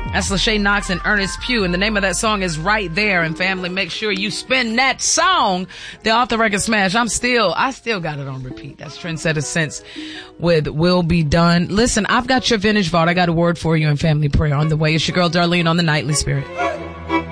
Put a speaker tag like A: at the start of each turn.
A: That's Lachey Knox and Ernest Pugh, and the name of that song is Right There. And family, make sure you spin that song. The Off the Record Smash. I still got it on repeat. That's Trendsetter Sense with Will Be Done. Listen, I've got your vintage vault. I got a word for you in family prayer on the way. It's your girl Darlene on the Nightly Spirit.